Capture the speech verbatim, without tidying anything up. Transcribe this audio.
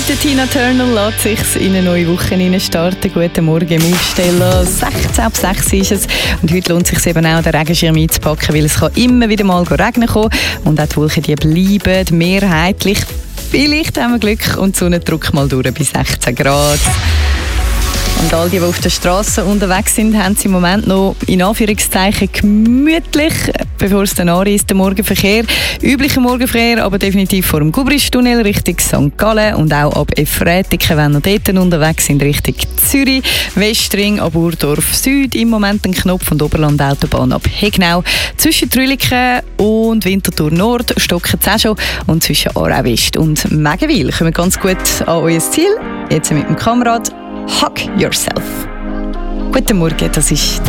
Mit der Tina Turner lässt sich in eine neue Woche starten. Guten Morgen im Aufsteller. sechzehn ab sechs ist es. Und heute lohnt es sich eben auch, den Regenschirm einzupacken, weil es kann immer wieder mal regnen kann. Und auch die Wolken die bleiben mehrheitlich. Vielleicht haben wir Glück und die Sonne drückt mal durch bis sechzehn Grad. Und all die, die auf der Straße unterwegs sind, haben sie im Moment noch in Anführungszeichen gemütlich, bevor es dann anreist, der Morgenverkehr. Üblicher Morgenverkehr, aber definitiv vor dem Gubristunnel Richtung Sankt Gallen und auch ab Efrätiken, wenn ihr dort unterwegs sind, Richtung Zürich. Westring ab Urdorf Süd im Moment ein Knopf und Oberland-Autobahn ab Hegnau. Zwischen Trüliken und Winterthur Nord stocken es auch schon und zwischen Aarau West und Meggenwil kommen wir ganz gut an euer Ziel. Jetzt mit dem Kamerad Hug Yourself. Guten Morgen, das ist